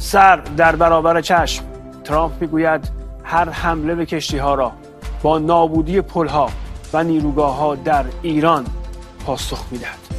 سر در برابر چشم، ترامپ میگوید هر حمله به کشتی‌ها را با نابودی پل‌ها و نیروگاه‌ها در ایران پاسخ می‌دهد.